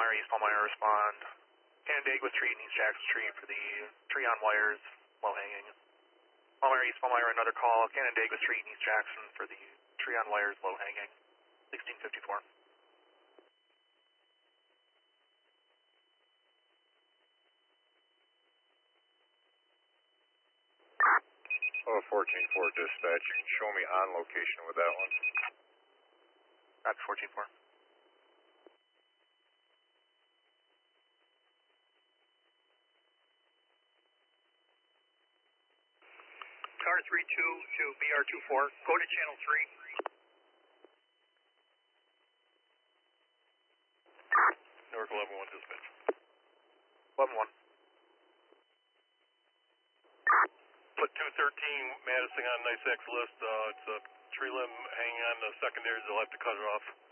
Palmyra East, Palmyra respond. Canandaigua Street and East Jackson Street for the tree on wires, low hanging. Palmyra East, Palmyra, another call. Canandaigua Street and East Jackson for the tree on wires, low hanging. 1654. Oh, 14-4 dispatching. Show me on location with that one. That's 14-4. Car 32 to BR24. Go to channel 3. Newark 11-1 dispatch. 11-1. Put 213 Madison on NICEX list. It's a tree limb hanging on the secondaries. They'll have to cut it off.